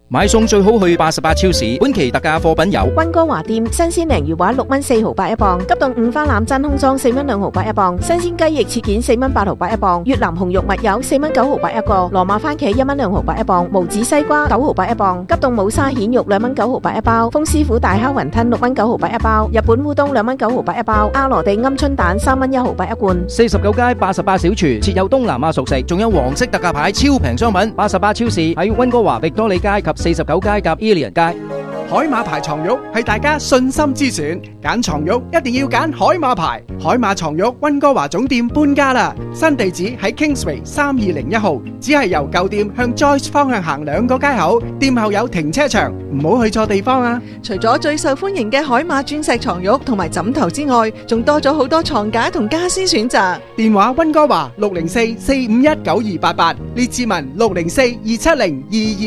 買餸最好去88超市，本期特價貨品有溫哥華店新鮮鯪魚話6蚊4毫8一磅，急凍五花腩真空裝4蚊2毫8一磅，新鮮雞翼切件4蚊8毫8一磅，越南紅肉蜜柚4蚊9毫8一個，羅馬番茄1蚊2毫8一磅，無籽西瓜9毫8一磅，急凍冇沙蜆肉2蚊9毫8一包，風師傅大烤雲吞6蚊9毫8一包，日本烏冬2蚊9毫8一包，阿羅地鵪鶉蛋3蚊1毫8一罐。 49街88小廚設有東南亞熟食，仲有黃色特價牌超平商品。88超市喺溫哥華域多利街及49街及 Ilian 街。 海馬牌床褥係大家信心之選，揀床褥一定要揀海馬牌。海馬床褥溫哥華總店搬家啦，新地址喺 Kingsway 3201號，只係由舊店向 Joyce 方向行2個街口，店後有停車場，唔好去錯地方啊！ 除咗最受歡迎嘅海馬鑽石床褥同埋枕頭之外，仲多咗好多床架同家私選擇。 電話溫哥華604-451-9288，列治文604-270-22